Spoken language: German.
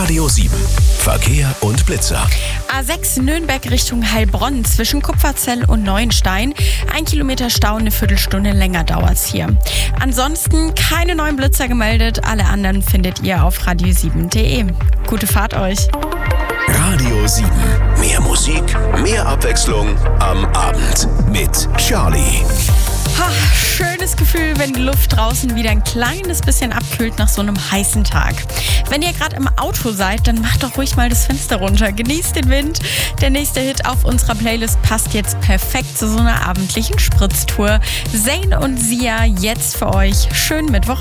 Radio 7. Verkehr und Blitzer. A6 Nürnberg Richtung Heilbronn zwischen Kupferzell und Neuenstein. 1 Kilometer Stau, eine Viertelstunde länger dauert's hier. Ansonsten keine neuen Blitzer gemeldet. Alle anderen findet ihr auf radio7.de. Gute Fahrt euch. Radio 7. Mehr Musik, mehr Abwechslung am Abend mit Charlie. Schönes Gefühl, wenn die Luft draußen wieder ein kleines bisschen abkühlt nach so einem heißen Tag. Wenn ihr gerade im Auto seid, dann macht doch ruhig mal das Fenster runter. Genießt den Wind. Der nächste Hit auf unserer Playlist passt jetzt perfekt zu so einer abendlichen Spritztour. Zayn und Sia jetzt für euch. Schönen Mittwoch.